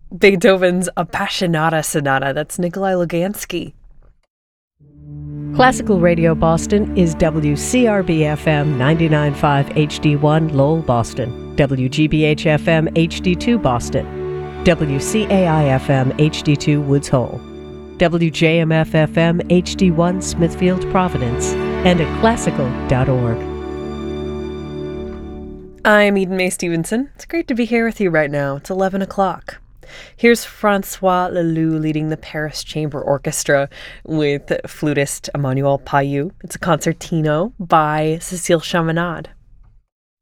Beethoven's Appassionata Sonata. That's Nikolai Lugansky. Classical Radio Boston is WCRB-FM 99.5 HD1 Lowell, Boston, WGBH-FM HD2 Boston, WCAI-FM HD2 Woods Hole, WJMF-FM HD1 Smithfield, Providence, and at classical.org. I'm Eden Mae Stevenson. It's great to be here with you right now. It's 11 o'clock. Here's Francois Leloux leading the Paris Chamber Orchestra with flutist Emmanuel Payou. It's a concertino by Cécile Chaminade.